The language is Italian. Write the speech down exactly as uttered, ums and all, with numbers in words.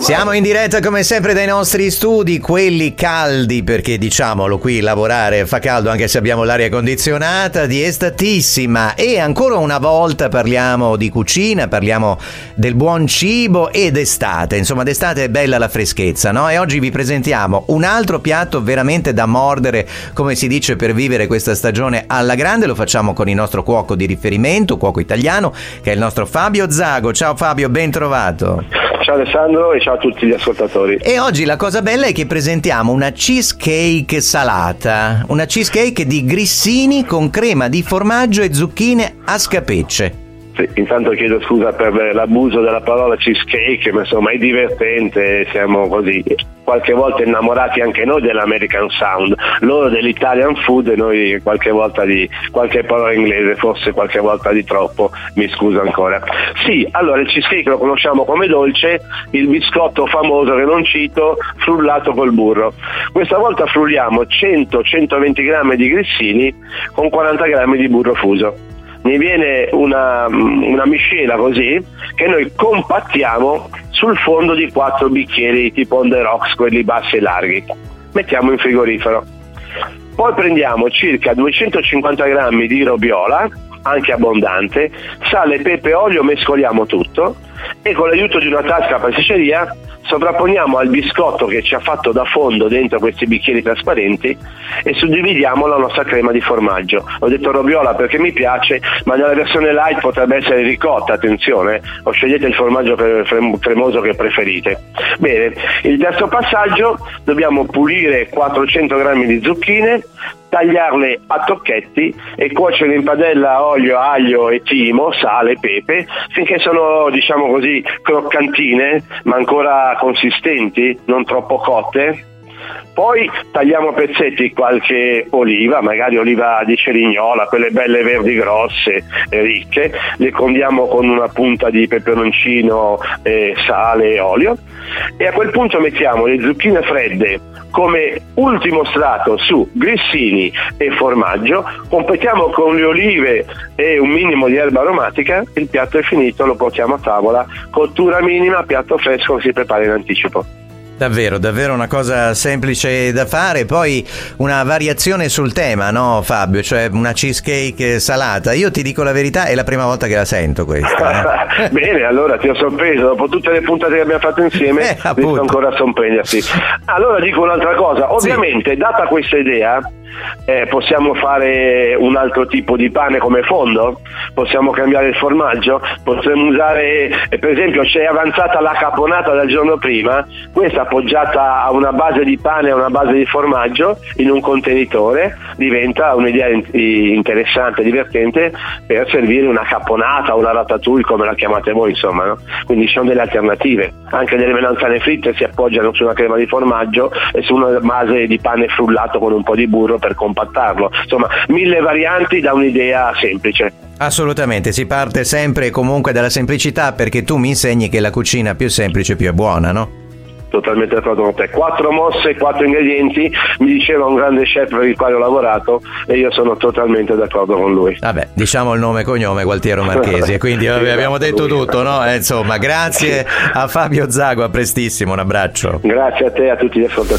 Siamo in diretta come sempre dai nostri studi, quelli caldi, perché diciamolo qui lavorare fa caldo anche se abbiamo l'aria condizionata, di Estatissima, e ancora una volta parliamo di cucina, parliamo del buon cibo e d'estate, insomma d'estate è bella la freschezza, no? E oggi vi presentiamo un altro piatto veramente da mordere, come si dice, per vivere questa stagione alla grande. Lo facciamo con il nostro cuoco di riferimento, cuoco italiano, che è il nostro Fabio Zago. Ciao Fabio, ben trovato. Ciao Alessandro e ciao a tutti gli ascoltatori. E oggi la cosa bella è che presentiamo una cheesecake salata, una cheesecake di grissini con crema di formaggio e zucchine a scapecce. Sì, intanto chiedo scusa per l'abuso della parola cheesecake, ma insomma è divertente, siamo così qualche volta innamorati anche noi dell'American Sound, loro dell'Italian food e noi qualche volta di qualche parola inglese, forse qualche volta di troppo, mi scuso ancora. Sì, allora il cheesecake lo conosciamo come dolce, il biscotto famoso che non cito, frullato col burro. Questa volta frulliamo cento centoventi grammi di grissini con quaranta grammi di burro fuso. Ne viene una, una miscela così che noi compattiamo sul fondo di quattro bicchieri tipo on the rocks, quelli bassi e larghi. Mettiamo in frigorifero. Poi prendiamo circa duecentocinquanta grammi di robiola, anche abbondante, sale, pepe e olio, mescoliamo tutto e con l'aiuto di una tasca pasticceria sovrapponiamo al biscotto che ci ha fatto da fondo dentro questi bicchieri trasparenti e suddividiamo la nostra crema di formaggio. Ho detto robiola perché mi piace, ma nella versione light potrebbe essere ricotta, attenzione, o scegliete il formaggio cremoso che preferite. Bene, il terzo passaggio: dobbiamo pulire quattrocento grammi di zucchine, tagliarle a tocchetti e cuocere in padella olio, aglio e timo, sale, pepe, finché sono, diciamo così, croccantine, ma ancora consistenti, non troppo cotte. Poi tagliamo a pezzetti qualche oliva, magari oliva di cerignola, quelle belle verdi grosse e ricche, le condiamo con una punta di peperoncino, eh, sale e olio, e a quel punto mettiamo le zucchine fredde come ultimo strato su grissini e formaggio, completiamo con le olive e un minimo di erba aromatica, il piatto è finito, lo portiamo a tavola, cottura minima, piatto fresco che si prepara in anticipo. Davvero, davvero una cosa semplice da fare. Poi una variazione sul tema, no Fabio? Cioè una cheesecake salata. Io ti dico la verità, è la prima volta che la sento questa. Eh? Bene, allora ti ho sorpreso. Dopo tutte le puntate che abbiamo fatto insieme, eh, riesco ancora a sorprenderti. Allora dico un'altra cosa. Ovviamente, sì, data questa idea, Eh, possiamo fare un altro tipo di pane come fondo, possiamo cambiare il formaggio, possiamo usare, eh, per esempio c'è avanzata la caponata dal giorno prima, questa appoggiata a una base di pane e a una base di formaggio in un contenitore, diventa un'idea in- interessante, divertente per servire una caponata o una ratatouille come la chiamate voi, insomma, no? Quindi ci sono delle alternative, anche delle melanzane fritte si appoggiano su una crema di formaggio e su una base di pane frullato con un po' di burro per compattarlo, insomma mille varianti da un'idea semplice. Assolutamente, si parte sempre comunque dalla semplicità, perché tu mi insegni che la cucina più semplice più è buona, no? Totalmente d'accordo con te. Quattro mosse, quattro ingredienti, mi diceva un grande chef per il quale ho lavorato e io sono totalmente d'accordo con lui. Vabbè, diciamo il nome e cognome, Gualtiero Marchesi, e quindi vabbè, abbiamo detto tutto, no? Eh, insomma, grazie a Fabio Zago, a prestissimo, un abbraccio. Grazie a te e a tutti gli ascoltatori.